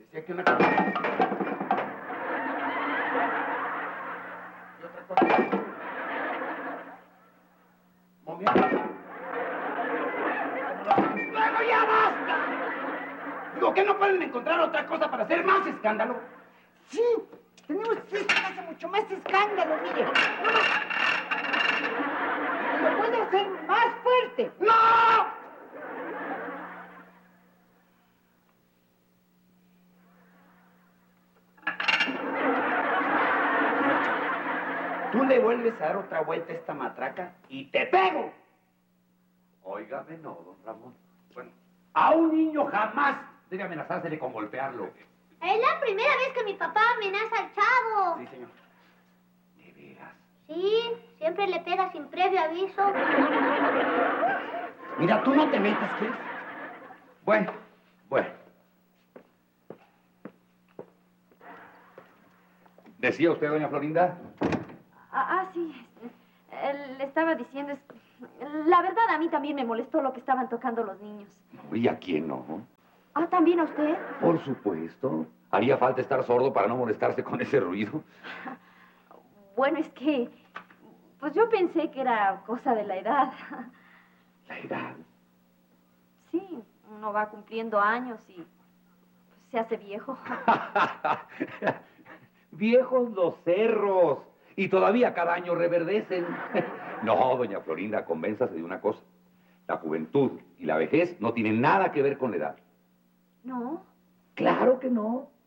Decía que una cosa... Y otra cosa... Momia... ¡Luego ya basta! Digo que no pueden encontrar otra cosa para hacer más escándalo. Sí, tenemos esto que hace mucho más escándalo, mire. Lo puedo hacer más fuerte. ¡No! Tú le vuelves a dar otra vuelta a esta matraca y te pego. Óigame, no, don Ramón. Bueno, a un niño jamás debe amenazársele con golpearlo. Es la primera vez que mi papá amenaza al chavo. Sí, señor. ¿De veras? Sí, siempre le pega sin previo aviso. Mira, tú no te metas, ¿quieres? Bueno. ¿Decía usted, doña Florinda? Sí. Le estaba diciendo... La verdad, a mí también me molestó lo que estaban tocando los niños. ¿Y a quién no? ¿También a usted? Por supuesto. Haría falta estar sordo para no molestarse con ese ruido. Bueno, es que... Pues yo pensé que era cosa de la edad. ¿La edad? Sí, uno va cumpliendo años y se hace viejo. Viejos los cerros. Y todavía cada año reverdecen. No, doña Florinda, convénzase de una cosa. La juventud y la vejez no tienen nada que ver con la edad. ¿No? Claro que no.